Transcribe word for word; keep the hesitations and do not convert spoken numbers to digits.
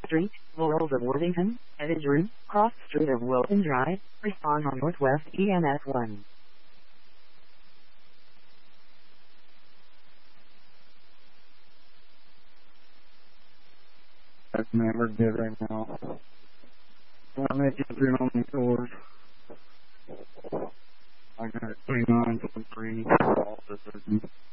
Street, Laurels of Worthington, Edge Route, Cross Street of Wilton Drive, respond on Northwest E M S one. That's man, we're good right now. I'm making three on the doors. I got twenty-nine, twenty-three, all this.